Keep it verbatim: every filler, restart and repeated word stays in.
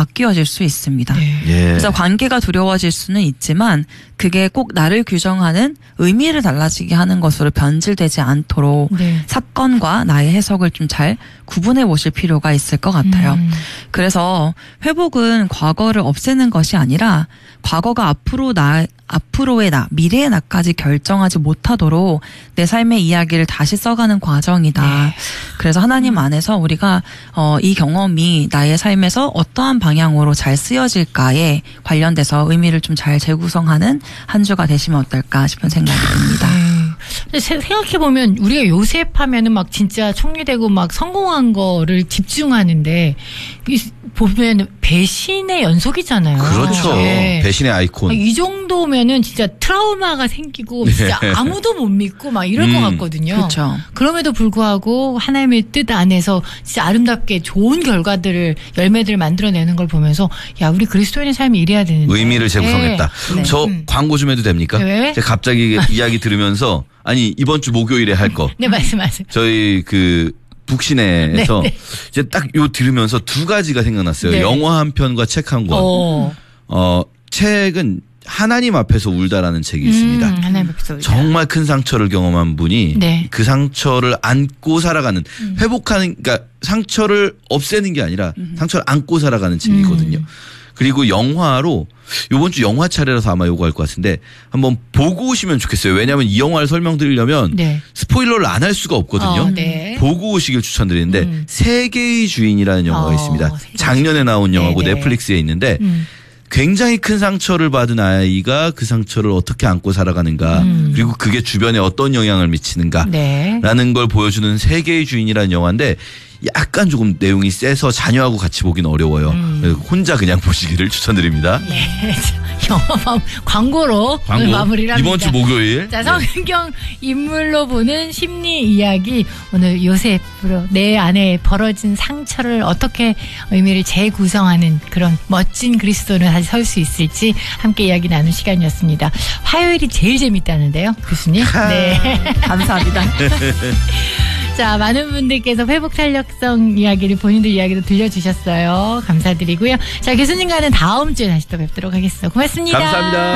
바뀌어질 수 있습니다. 네. 예. 그래서 관계가 두려워질 수는 있지만 그게 꼭 나를 규정하는 의미를 달라지게 하는 것으로 변질되지 않도록 네. 사건과 나의 해석을 좀 잘 구분해 보실 필요가 있을 것 같아요. 음. 그래서 회복은 과거를 없애는 것이 아니라 과거가 앞으로 나, 앞으로의 나, 미래의 나까지 결정하지 못하도록 내 삶의 이야기를 다시 써가는 과정이다. 네. 그래서 하나님 안에서 우리가 어, 이 경험이 나의 삶에서 어떠한 방향으로 잘 쓰여질까에 관련돼서 의미를 좀 잘 재구성하는 한 주가 되시면 어떨까 싶은 생각이 듭니다. 네. 생각해 보면 우리가 요셉 하면은 막 진짜 총리되고 막 성공한 거를 집중하는데 보면 배신의 연속이잖아요. 그렇죠. 네. 배신의 아이콘. 이 정도면은 진짜 트라우마가 생기고 진짜 네. 아무도 못 믿고 막 이럴 음. 것 같거든요. 그렇죠. 그럼에도 불구하고 하나님의 뜻 안에서 진짜 아름답게 좋은 결과들을 열매들을 만들어내는 걸 보면서 야 우리 그리스도인의 삶이 이래야 되는데 의미를 재구성했다. 네. 저 음. 광고 좀 해도 됩니까? 왜? 제가 갑자기 이야기 들으면서 아니 이번 주 목요일에 할 거. 네 말씀하세요. 저희 그 북신에서 네, 네. 이제 딱 요 들으면서 두 가지가 생각났어요. 네. 영화 한 편과 책 한 권. 어. 어, 책은 하나님 앞에서 울다라는 책이 있습니다. 음, 하나님 앞에서 울다. 정말 큰 상처를 경험한 분이 네. 그 상처를 안고 살아가는 음. 회복하는 그러니까 상처를 없애는 게 아니라 음. 상처를 안고 살아가는 책이거든요. 음. 그리고 영화로 이번 주 영화 차례라서 아마 요거 할 것 같은데 한번 보고 오시면 좋겠어요. 왜냐하면 이 영화를 설명드리려면 네. 스포일러를 안 할 수가 없거든요. 어, 네. 보고 오시길 추천드리는데 음. 세계의 주인이라는 영화가 어, 있습니다. 세계의 작년에 나온 영화고 네네. 넷플릭스에 있는데 음. 굉장히 큰 상처를 받은 아이가 그 상처를 어떻게 안고 살아가는가 음. 그리고 그게 주변에 어떤 영향을 미치는가 네. 라는 걸 보여주는 세계의 주인이라는 영화인데 약간 조금 내용이 세서 자녀하고 같이 보기는 어려워요. 음. 혼자 그냥 보시기를 추천드립니다. 예. 영화 광고로 오늘 마무리를 합니다. 이번 주 목요일. 자, 성경 인물로 보는 심리 이야기 오늘 요셉으로 내 안에 벌어진 상처를 어떻게 의미를 재구성하는 그런 멋진 그리스도는 다시 설 수 있을지 함께 이야기 나눈 시간이었습니다. 화요일이 제일 재밌다는데요, 교수님. 네. 감사합니다. 자, 많은 분들께서 회복 탄력성 이야기를 본인들 이야기도 들려주셨어요. 감사드리고요. 자, 교수님과는 다음 주에 다시 또 뵙도록 하겠습니다. 고맙습니다. 감사합니다.